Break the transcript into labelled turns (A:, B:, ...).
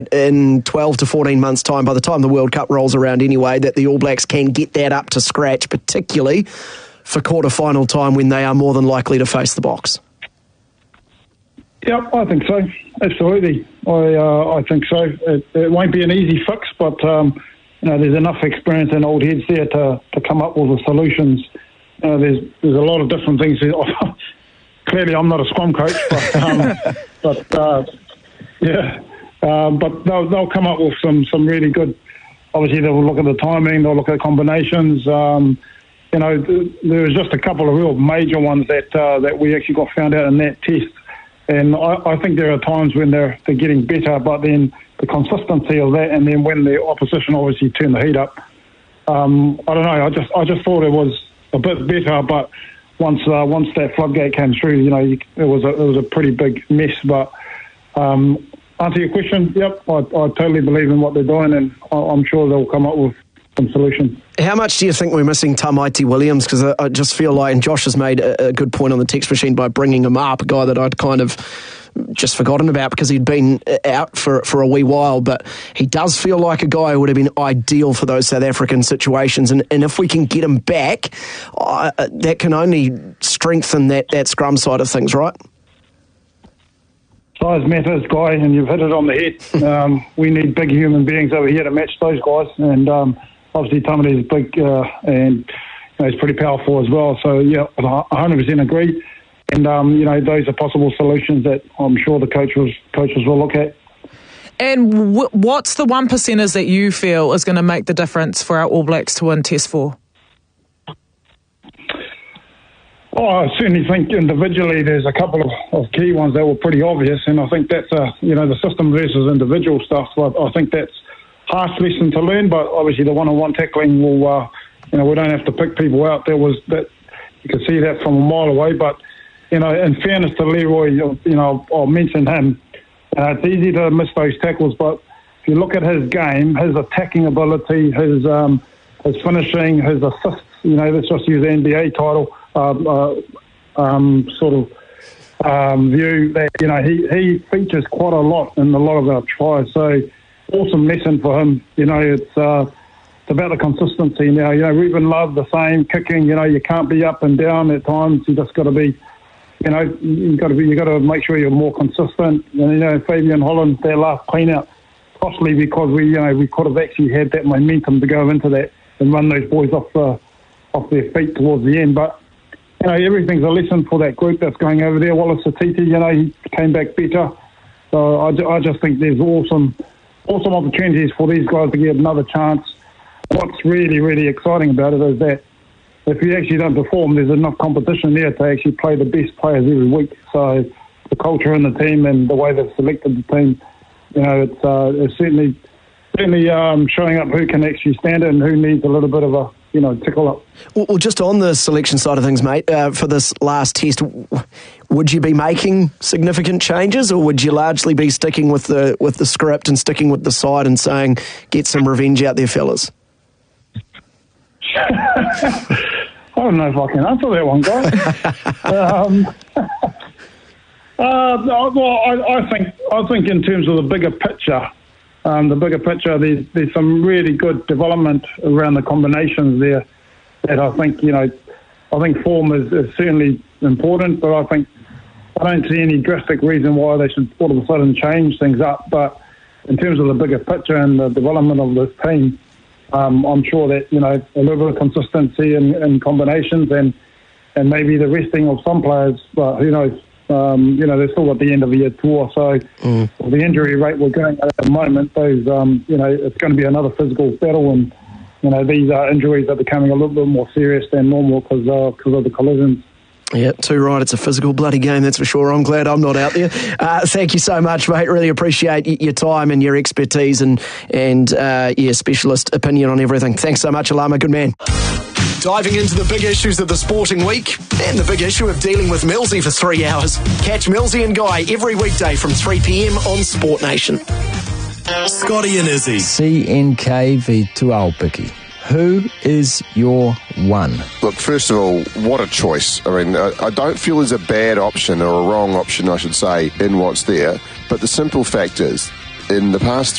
A: in 12 to 14 months' time, by the time the World Cup rolls around anyway, that the All Blacks can get that up to scratch, particularly for quarter-final time when they are more than likely to face the Box?
B: Yep, I think so. Absolutely. I think so. It won't be an easy fix, but there's enough experience and old heads there to come up with the solutions. There's a lot of different things. Clearly, I'm not a scrum coach, but they'll come up with some really good. Obviously, they'll look at the timing. They'll look at combinations. There was just a couple of real major ones that we actually got found out in that test. And I think there are times when they're getting better, but then the consistency of that, and then when the opposition obviously turn the heat up, I don't know. I just thought it was a bit better, but once that floodgate came through, it was a pretty big mess. But answer your question, yep, I totally believe in what they're doing, and I'm sure they'll come up with some solutions.
A: How much do you think we're missing Tamaiti Williams? Because I just feel like, and Josh has made a good point on the text machine by bringing him up, a guy that I'd kind of just forgotten about because he'd been out for a wee while, but he does feel like a guy who would have been ideal for those South African situations, and if we can get him back, that can only strengthen that scrum side of things, right?
B: Size matters, Guy, and you've hit it on the head. We need big human beings over here to match those guys, and obviously Tamaiti's big and he's pretty powerful as well. So yeah, I 100% agree. And those are possible solutions that I'm sure the coaches will look at.
C: And what's the 1%ers that you feel is going to make the difference for our All Blacks to win Test 4?
B: Oh, I certainly think individually there's a couple of key ones that were pretty obvious, and I think that's the system versus individual stuff. So I think that's harsh lesson to learn, but obviously the one-on-one tackling will, we don't have to pick people out. There was that, you could see that from a mile away, but in fairness to Leroy, I'll mention him. It's easy to miss those tackles, but if you look at his game, his attacking ability, his finishing, his assists, let's just use the NBA title view that, he features quite a lot in a lot of our tries. So awesome lesson for him. It's about the consistency now. Ruben Love, the same kicking. You can't be up and down at times. You just got to be. You got to make sure you're more consistent. And, Fabian Holland, their last clean out, costly because we could have actually had that momentum to go into that and run those boys off their feet towards the end. But everything's a lesson for that group that's going over there. Wallace Satiti, he came back better. So I just think there's awesome opportunities for these guys to get another chance. What's really, really exciting about it is that if you actually don't perform, there's enough competition there to actually play the best players every week. So the culture in the team and the way they've selected the team, it's certainly showing up who can actually stand it and who needs a little bit of a tickle up.
A: Well, just on the selection side of things, mate, for this last test, would you be making significant changes, or would you largely be sticking with the script and sticking with the side and saying, get some revenge out there, fellas?
B: I don't know if I can answer that one, guys. I think in terms of the bigger picture, there's some really good development around the combinations there. That I think form is certainly important, but I don't see any drastic reason why they should all of a sudden change things up. But in terms of the bigger picture and the development of this team, I'm sure that a little bit of consistency in combinations and maybe the resting of some players, but who knows? They're still at the end of the year tour, so the injury rate we're going at the moment, those it's going to be another physical battle, and these injuries are becoming a little bit more serious than normal because of the collisions.
A: Yeah, too right. It's a physical bloody game, that's for sure. I'm glad I'm not out there. Thank you so much, mate. Really appreciate your time and your expertise and your specialist opinion on everything. Thanks so much, Alama. Good man. Diving into the big issues of the sporting week and the big issue of dealing with Millsy for 3 hours. Catch Millsy and Guy every weekday from 3 p.m. on Sport Nation.
D: Scotty and Izzy.
E: CNK v Tuaupiki. Who is your one?
F: Look, first of all, what a choice. I mean, I don't feel there's a bad option or a wrong option, I should say, in what's there. But the simple fact is, in the past